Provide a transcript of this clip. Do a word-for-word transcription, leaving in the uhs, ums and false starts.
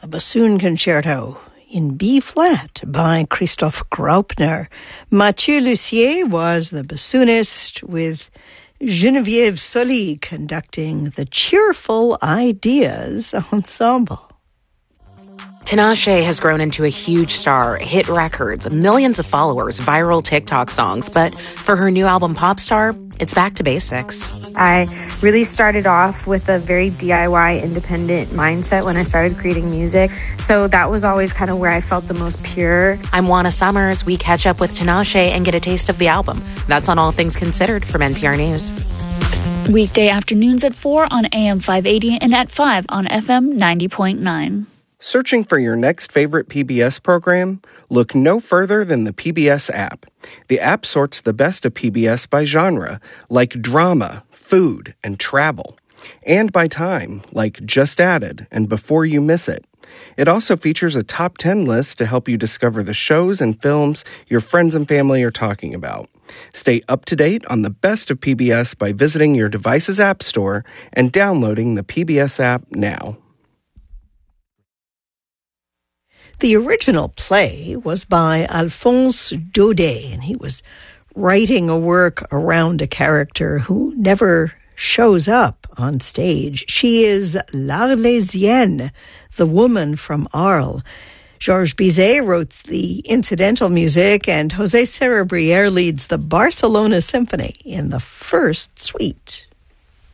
a bassoon concerto in B-flat by Christoph Graupner. Mathieu Lussier was the bassoonist, with Geneviève Soli conducting the Cheerful Ideas Ensemble. Tinashe has grown into a huge star, hit records, millions of followers, viral TikTok songs. But for her new album, Popstar, it's back to basics. I really started off with a very D I Y independent mindset when I started creating music. So that was always kind of where I felt the most pure. I'm Juana Summers. We catch up with Tinashe and get a taste of the album. That's on All Things Considered from N P R News. Weekday afternoons at four on A M five eighty and at five on F M ninety point nine. Searching for your next favorite P B S program? Look no further than the P B S app. The app sorts the best of P B S by genre, like drama, food, and travel, and by time, like Just Added and Before You Miss It. It also features a top ten list to help you discover the shows and films your friends and family are talking about. Stay up to date on the best of P B S by visiting your device's app store and downloading the P B S app now. The original play was by Alphonse Daudet, and he was writing a work around a character who never shows up on stage. She is l'Arlésienne, the woman from Arles. Georges Bizet wrote the incidental music, and José Cerebriere leads the Barcelona Symphony in the first suite.